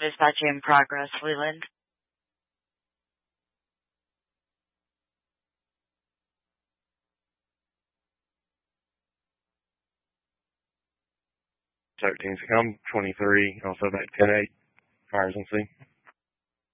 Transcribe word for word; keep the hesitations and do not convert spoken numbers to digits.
Dispatch in progress, Leland. thirteen, come twenty-three, also back ten eight, fires and C.